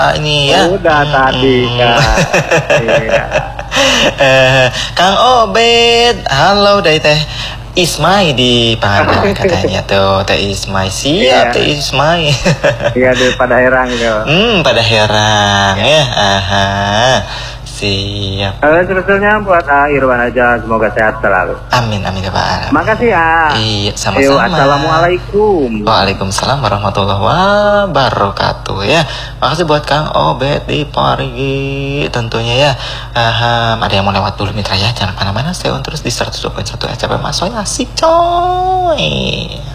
ini ya. Udah tadi kan. Iya. Kang Obed, halo dari Teh Ismai di Pangandaran katanya tuh. Teh Ismai siap, Teh Ismai. Iya, pada herang gitu. Pada herang ya. Siap. Sebetulnya buat Irwan aja, semoga sehat selalu. Amin ya Pak. Makasih ya. Iya, sama-sama. Assalamualaikum. Waalaikumsalam warahmatullahi wabarakatuh ya. Makasih buat Kang Obed di Parigi tentunya ya. Ada yang mau lewat dulu mitra ya. Jangan kemana-mana, stay on terus di 102.1 SCP Mas Soy asik coy.